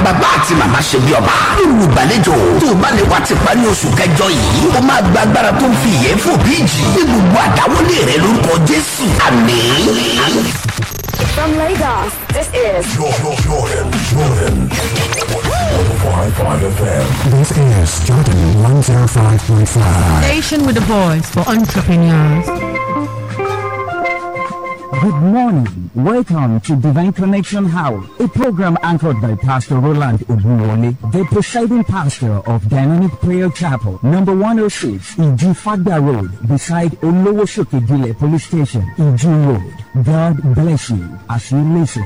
bàbá àti màmá ṣe bí ọba olùgbàlejò tó bá lè wá ti parí oṣù kẹjọ yìí ó máa gba agbára tó ń fi ìyẹn fò bí ìjì ní gbogbo àdáwọlé rẹ lórúkọ Jésù àmín. From Lagos, this is Jordan 105.5 FM. This is Jordan 105.5. Station with a voice for entrepreneurs. Good morning. Welcome to Divine Connection House, a program anchored by Pastor Roland Ogunwole, the presiding pastor of Dynamic Prayer Chapel, number 106, Iju Fagba Road, beside Olowosokegile Police Station, Iju Road. God bless you as you listen.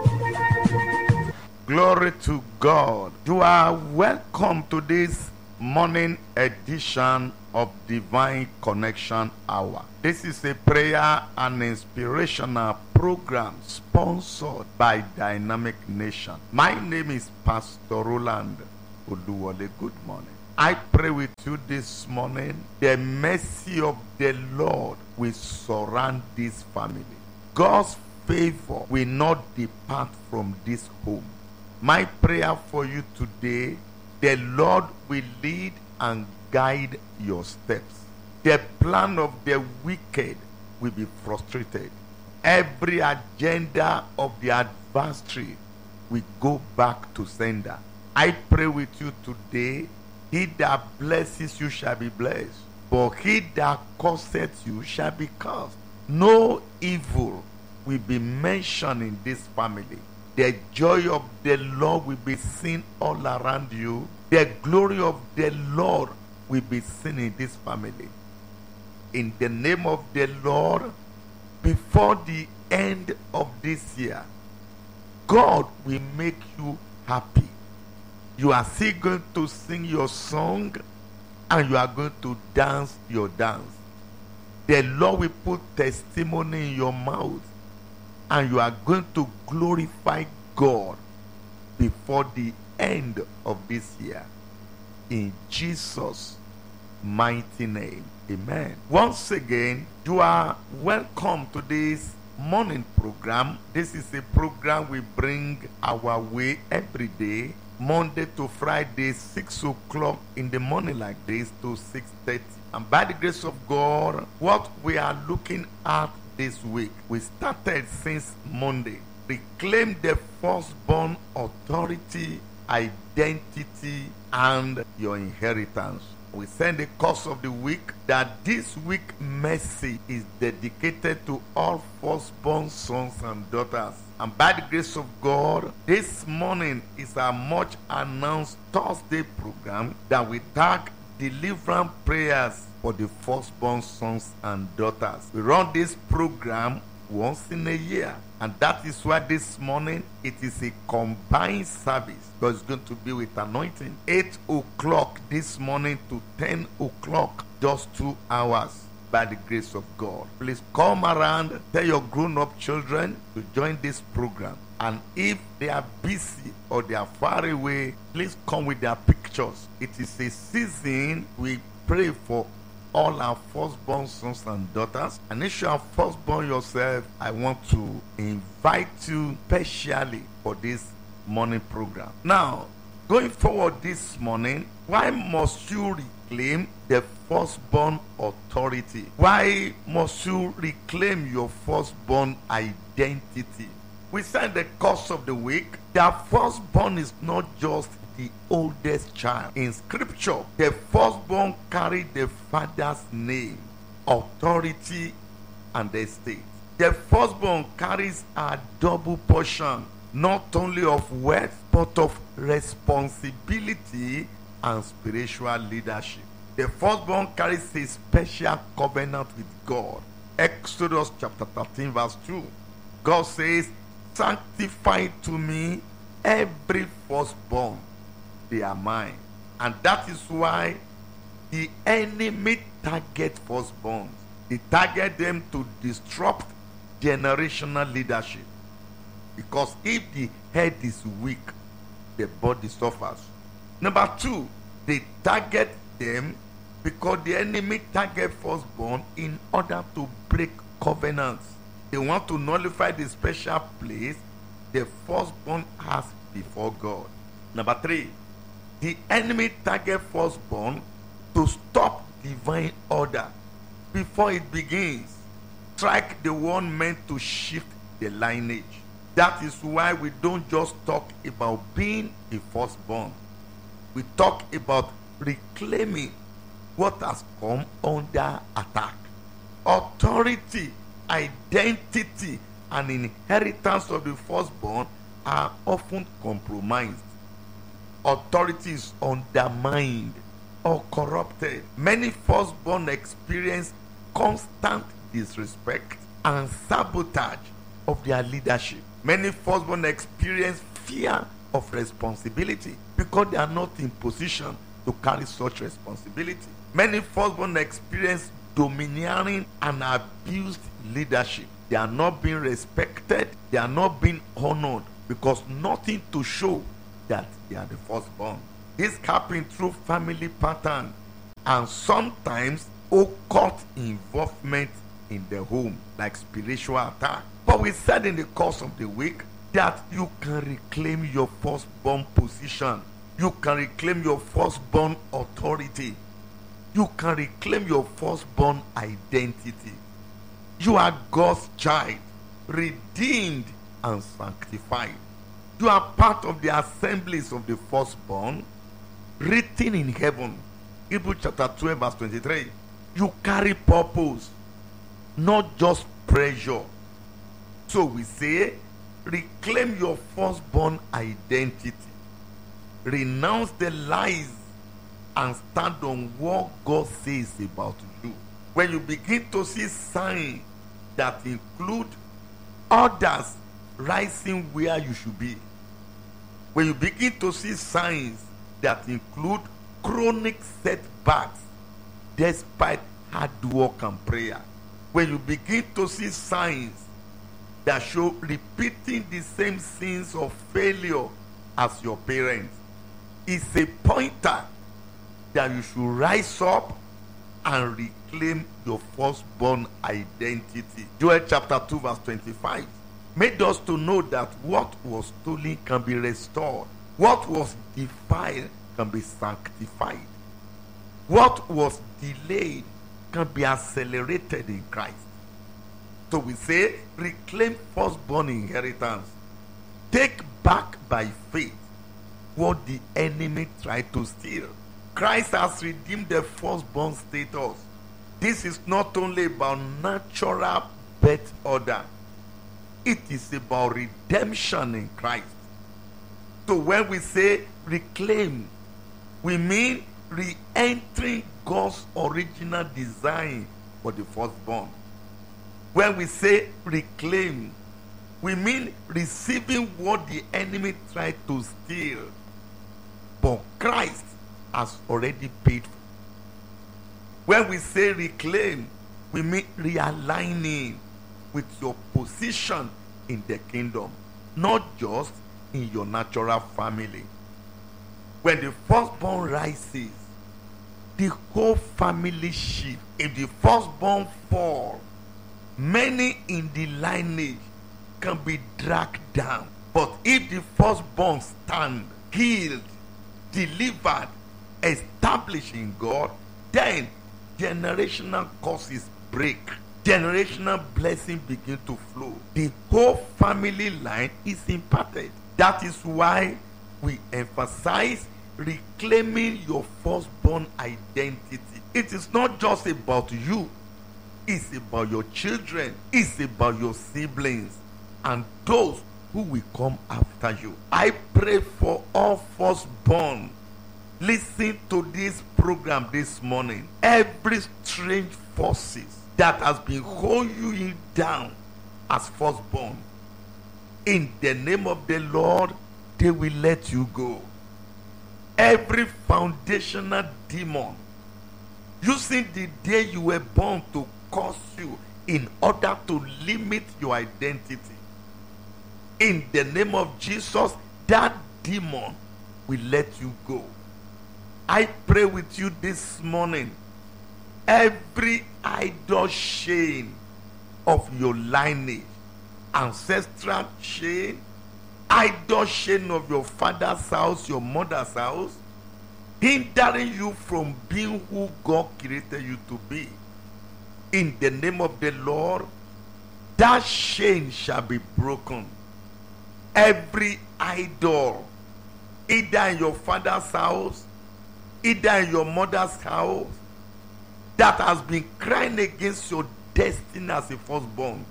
Glory to God. You are welcome to this morning edition of Divine Connection Hour. This is a prayer and inspirational program sponsored by Dynamic Nation. My name is Pastor Roland Oduwole. Good morning. I pray with you this morning. The mercy of the Lord will surround this family. God's favor will not depart from this home. My prayer for you today, the Lord will lead and guide your steps. The plan of the wicked will be frustrated. Every agenda of the adversary will go back to sender. I pray with you today, he that blesses you shall be blessed, but he that curseth you shall be cursed. No evil will be mentioned in this family. The joy of the Lord will be seen all around you. The glory of the Lord will be seen in this family. In the name of the Lord, before the end of this year, God will make you happy. You are still going to sing your song and you are going to dance your dance. The Lord will put testimony in your mouth and you are going to glorify God before the end of this year. In Jesus' mighty name, amen. Once again, you are welcome to this morning program. This is a program we bring our way every day, Monday to Friday, 6 o'clock in the morning like this to 6:30. And by the grace of God, what we are looking at this week, we started since Monday. Reclaim the firstborn authority, identity, and your inheritance. We send the course of the week that this week mercy is dedicated to all firstborn sons and daughters. And by the grace of God, this morning is our much announced Thursday program that we tag deliverance prayers for the firstborn sons and daughters. We run this program once in a year, and that is why this morning it is a combined service because it's going to be with anointing. 8 o'clock this morning to 10 o'clock, just 2 hours by the grace of God. Please come around, tell your grown-up children to join this program, and if they are busy or they are far away, please come with their pictures. It is a season we pray for all our firstborn sons and daughters. And if you are firstborn yourself, I want to invite you specially for this morning program. Now, going forward this morning, why must you reclaim the firstborn authority? Why must you reclaim your firstborn identity? We said in the course of the week that firstborn is not just the oldest child. In scripture, the firstborn carried the father's name, authority, and estate. The firstborn carries a double portion, not only of wealth, but of responsibility and spiritual leadership. The firstborn carries a special covenant with God. Exodus chapter 13 verse 2. God says, sanctify to me every firstborn. They are mine. And that is why the enemy target firstborns. They target them to disrupt generational leadership. Because if the head is weak, the body suffers. Number two, they target them because the enemy target firstborn in order to break covenants. They want to nullify the special place the firstborn has before God. Number 3, the enemy target firstborn to stop divine order before it begins. Strike the one meant to shift the lineage. That is why we don't just talk about being a firstborn. We talk about reclaiming what has come under attack. Authority, identity, and inheritance of the firstborn are often compromised. Authority is undermined or corrupted. Many firstborn experience constant disrespect and sabotage of their leadership. Many firstborn experience fear of responsibility because they are not in position to carry such responsibility. Many firstborn experience domineering and abused leadership. They are not being respected, they are not being honored because nothing to show that they are the firstborn. This happens through family pattern and sometimes occult involvement in the home, like spiritual attack. But we said in the course of the week that you can reclaim your firstborn position. You can reclaim your firstborn authority. You can reclaim your firstborn identity. You are God's child, redeemed and sanctified. You are part of the assemblies of the firstborn, written in heaven. Hebrews chapter 12 verse 23. You carry purpose, not just pressure. So we say, reclaim your firstborn identity. Renounce the lies and stand on what God says about you. When you begin to see signs that include others rising where you should be, when you begin to see signs that include chronic setbacks despite hard work and prayer, when you begin to see signs that show repeating the same sins of failure as your parents, it's a pointer that you should rise up and reclaim your firstborn identity. Joel chapter 2 verse 25 made us to know that what was stolen can be restored. What was defiled can be sanctified. What was delayed can be accelerated in Christ. So we say, reclaim firstborn inheritance. Take back by faith what the enemy tried to steal. Christ has redeemed the firstborn status. This is not only about natural birth order. It is about redemption in Christ. So when we say reclaim, we mean re-entering God's original design for the firstborn. When we say reclaim, we mean receiving what the enemy tried to steal, but Christ has already paid for. When we say reclaim, we mean realigning with your position in the kingdom, not just in your natural family. When the firstborn rises, the whole family shifts. If the firstborn fall, many in the lineage can be dragged down. But if the firstborn stand, healed, delivered, established in God, then generational curses break. Generational blessing begin to flow. The whole family line is imparted. That is why we emphasize reclaiming your firstborn identity. It is not just about you. It's about your children. It's about your siblings and those who will come after you. I pray for all firstborn. Listen to this program this morning. Every strange forces that has been holding you down as firstborn, in the name of the Lord, they will let you go. Every foundational demon using the day you were born to curse you in order to limit your identity, in the name of Jesus, that demon will let you go. I pray with you this morning. Every idol chain of your lineage, ancestral chain, idol chain of your father's house, your mother's house, hindering you from being who God created you to be. In the name of the Lord, that chain shall be broken. Every idol, either in your father's house, either in your mother's house, that has been crying against your destiny as a firstborn,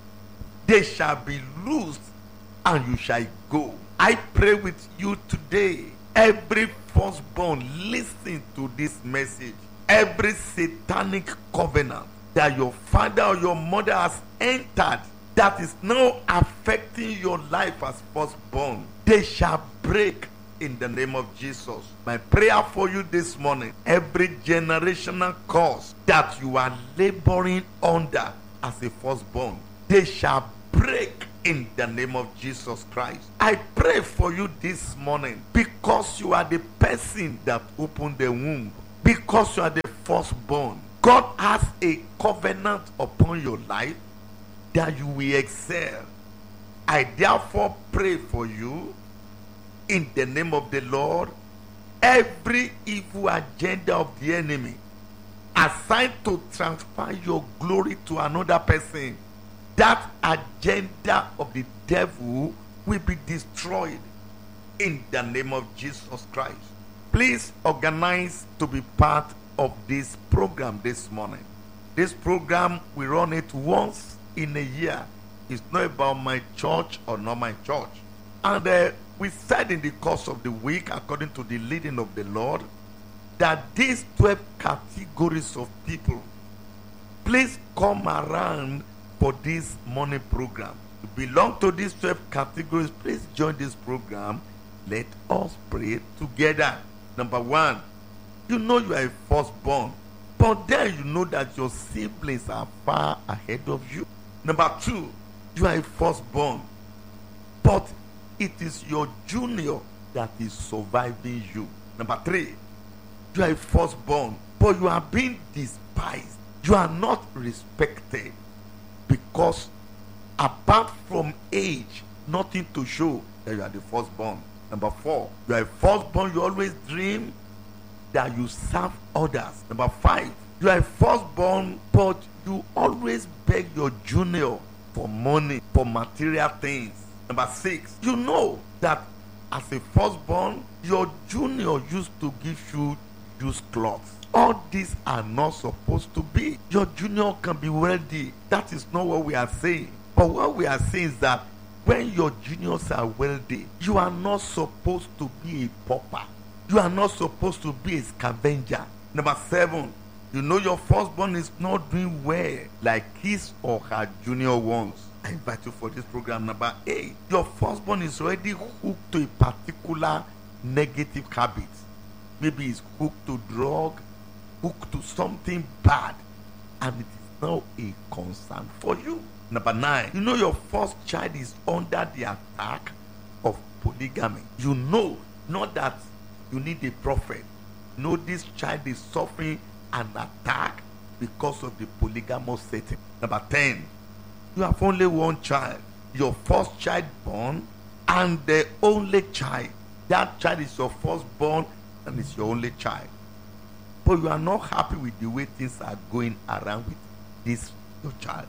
they shall be loosed and you shall go. I pray with you today, every firstborn, listen to this message. Every satanic covenant that your father or your mother has entered that is now affecting your life as firstborn, they shall break in the name of Jesus. My prayer for you this morning, every generational curse that you are laboring under as a firstborn, they shall break in the name of Jesus Christ. I pray for you this morning, because you are the person that opened the womb, because you are the firstborn. God has a covenant upon your life that you will excel. I therefore pray for you in the name of the Lord. Every evil agenda of the enemy assigned to transfer your glory to another person, that agenda of the devil will be destroyed in the name of Jesus Christ. Please organize to be part of this program this morning. This program, we run it once in a year. It's not about my church or not my church. And we said in the course of the week, according to the leading of the Lord, that these 12 categories of people, please come around for this morning program. You belong to these 12 categories, please join this program. Let us pray together. Number one, you know you are a firstborn, but then you know that your siblings are far ahead of you. Number two, you are a firstborn, but it is your junior that is surviving you. Number three, you are a firstborn, but you are being despised. You are not respected, because apart from age, nothing to show that you are the firstborn. Number four, you are a firstborn, you always dream that you serve others. Number five, you are a firstborn, but you always beg your junior for money, for material things. Number six, you know that as a firstborn, your junior used to give you used clothes. All these are not supposed to be. Your junior can be wealthy. That is not what we are saying. But what we are saying is that when your juniors are wealthy, you are not supposed to be a pauper. You are not supposed to be a scavenger. Number seven, you know your firstborn is not doing well like his or her junior ones. I invite you for this program. Number eight, your firstborn is already hooked to a particular negative habit. Maybe he's hooked to drug, hooked to something bad, and it is now a concern for you. Number nine, you know your first child is under the attack of polygamy. You know, not that you need a prophet. You know this child is suffering an attack because of the polygamous setting. Number 10, you have only one child, your first child born, and the only child. That child is your firstborn and it's your only child. But you are not happy with the way things are going around with this your child.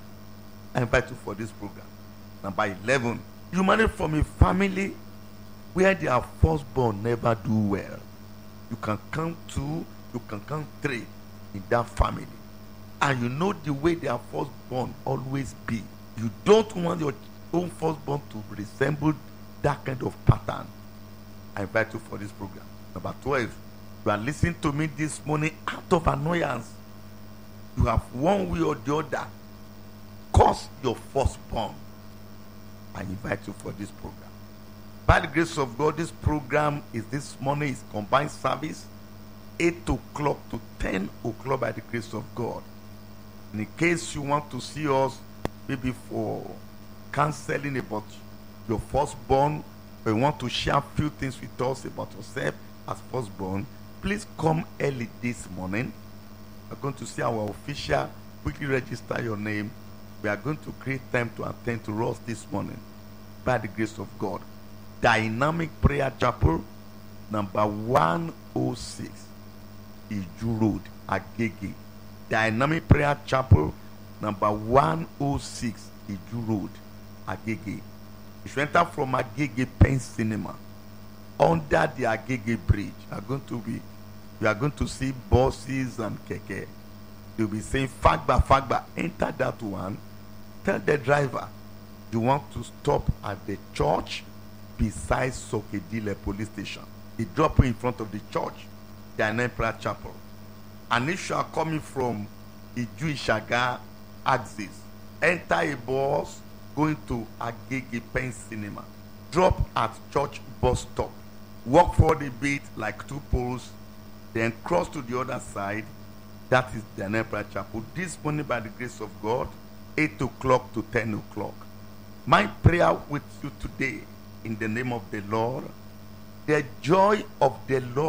I invite you for this program. Number 11, you married from a family where their firstborn never do well. You can count 2, you can count 3 in that family, and you know the way their firstborn always be. You don't want your own firstborn to resemble that kind of pattern. I invite you for this program. Number 12, you are listening to me this morning out of annoyance. You have one way or the other caused your firstborn. I invite you for this program. By the grace of God, this program is this morning is combined service, 8 o'clock to 10 o'clock by the grace of God. And in case you want to see us, maybe for counseling about your firstborn, or you want to share a few things with us about yourself as firstborn, please come early this morning. We're going to see our official. Quickly register your name. We are going to create time to attend to us this morning by the grace of God. Dynamic Prayer Chapel, number 106, Iju Road, Agege. Dynamic Prayer Chapel, number 106, Iju Road, Agege. If you enter from Agege Pen Cinema, under the Agege Bridge, you are going to see buses and keke. You'll be saying, Fagba, Fagba. Enter that one. Tell the driver you want to stop at the church beside Sokedile police station. He drop you in front of the church, Dynamic Prayer Chapel. And if you are coming from Iju Ishaga axis, enter a bus going to Agege Pen Cinema. Drop at church bus stop. Walk forward a bit like 2 poles, then cross to the other side. That is Dynamic Prayer Chapel. This morning, by the grace of God, 8 o'clock to 10 o'clock. My prayer with you today, in the name of the Lord, the joy of the Lord